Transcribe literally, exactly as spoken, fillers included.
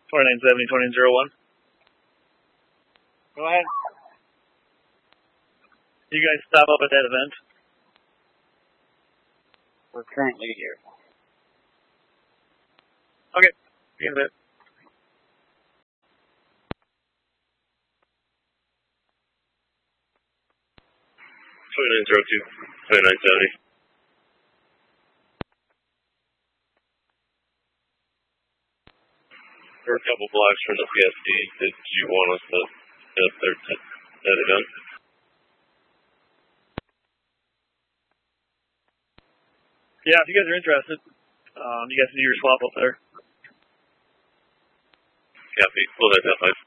twenty-nine seventy, twenty-nine oh one. Go ahead. You guys stop up at that event? We're currently here. Okay. See you in a bit. twenty-nine oh two, twenty-nine seventy. We're a couple blocks from the P S D. Did you want us to set up there to that event? Yeah, if you guys are interested, um, you guys can do your swap up there. Copy. We'll head that way.